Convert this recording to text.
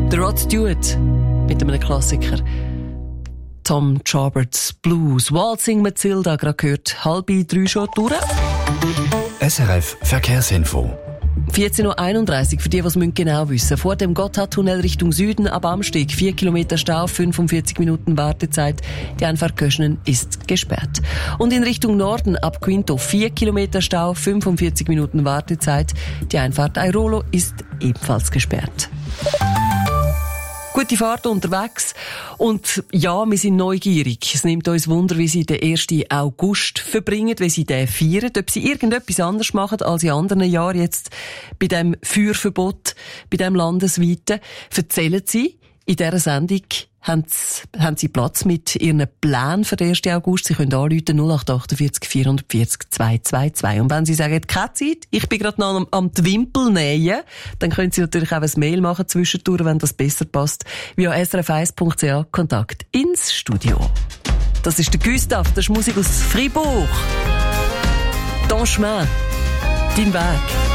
Der Rod Stewart mit einem Klassiker. Tom Joberts Blues. Waltzing Matilda, gerade gehört. 2:30 schon durch. SRF Verkehrsinfo. 14.31 Uhr, für die, die es genau wissen müssen. Vor dem Gotthardtunnel Richtung Süden ab Amsteg 4 Kilometer Stau, 45 Minuten Wartezeit. Die Einfahrt Köschnen ist gesperrt. Und in Richtung Norden ab Quinto 4 Kilometer Stau, 45 Minuten Wartezeit. Die Einfahrt Airolo ist ebenfalls gesperrt. Gute Fahrt unterwegs. Und ja, wir sind neugierig. Es nimmt uns Wunder, wie Sie den 1. August verbringen, wie Sie den feiern. Ob Sie irgendetwas anders machen als in anderen Jahren jetzt bei dem Feuerverbot, bei dem landesweiten. Erzählen Sie in dieser Sendung, haben Sie Platz mit Ihren Plänen für den 1. August? Sie können anrufen 0848 440 222. Und wenn Sie sagen, keine Zeit, ich bin gerade noch am Wimpel nähen, dann können Sie natürlich auch ein Mail machen zwischendurch, wenn das besser passt, via srf1.ch Kontakt ins Studio. Das ist der Gustav, das ist Musik aus Fribourg. Ton chemin, dein Weg.